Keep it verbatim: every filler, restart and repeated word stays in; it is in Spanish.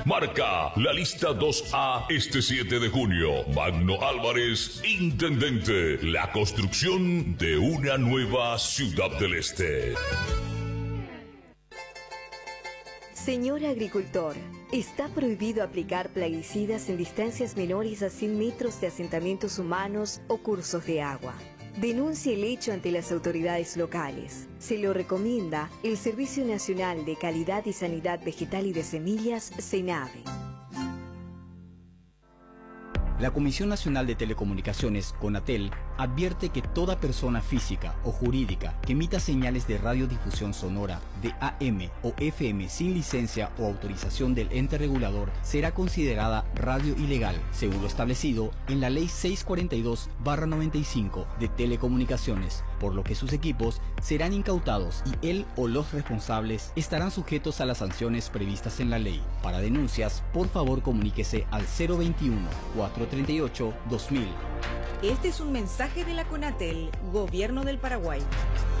Marca la lista dos A este siete de junio. Magno Álvarez, intendente. La construcción de una nueva Ciudad del Este. Señor agricultor, está prohibido aplicar plaguicidas en distancias menores a cien metros de asentamientos humanos o cursos de agua. Denuncie el hecho ante las autoridades locales. Se lo recomienda el Servicio Nacional de Calidad y Sanidad Vegetal y de Semillas, SENAVE. La Comisión Nacional de Telecomunicaciones, CONATEL, advierte que toda persona física o jurídica que emita señales de radiodifusión sonora de A M o F M sin licencia o autorización del ente regulador será considerada radio ilegal, según lo establecido en la Ley seiscientos cuarenta y dos barra noventa y cinco de Telecomunicaciones, por lo que sus equipos serán incautados y él o los responsables estarán sujetos a las sanciones previstas en la ley. Para denuncias, por favor comuníquese al cero veintiuno, cuatrocientos treinta y ocho, dos mil. Este es un mensaje de la CONATEL, Gobierno del Paraguay.